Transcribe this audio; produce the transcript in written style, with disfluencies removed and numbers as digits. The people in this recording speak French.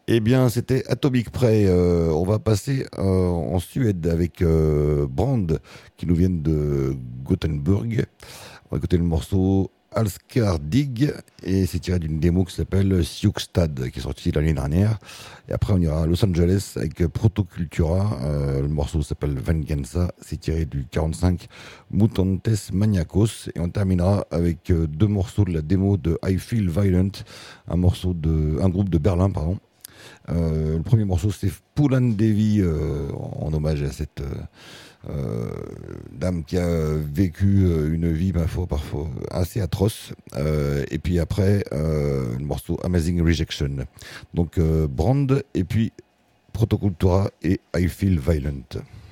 Eh bien, c'était Atomic Prey. On va passer en Suède avec Brand, qui nous viennent de Gothenburg. On va écouter le morceau Alskardig, et c'est tiré d'une démo qui s'appelle Siukstad, qui est sortie l'année dernière. Et après, on ira à Los Angeles avec Protocultura. Le morceau s'appelle Venganza, c'est tiré du 45 Mutantes Maniacos. Et on terminera avec deux morceaux de la démo de I Feel Violent, un groupe de Berlin, pardon. Le premier morceau, c'est Pulan Devi, en hommage à cette dame qui a vécu une vie, ma foi, parfois assez atroce. Et puis après, le morceau Amazing Rejection. Donc Brand, et puis Protocultura et I Feel Violent.